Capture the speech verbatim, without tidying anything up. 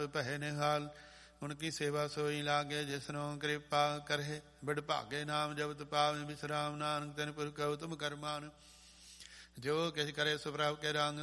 ਪਹਿ ਨਿਹਾਲ ਹੁਣ ਕੀ ਸੇਵਾ ਸੋਈ ਲਾਗੇ, ਜਿਸਨੋਂ ਕਿਰਪਾ ਕਰਹਿ ਬਿੜ ਭਾਗੇ। ਨਾਮ ਜਪਤ ਪਾਵੈ ਵਿਸਰਾਮ, ਨਾਨਕ ਤਿਨ ਪੁਰਖੁ ਤੁਮ ਕਰਮਾਨ। ਜੋ ਕਿਛ ਕਰੇ ਸੋ ਪ੍ਰਭ ਕੇ ਰੰਗ,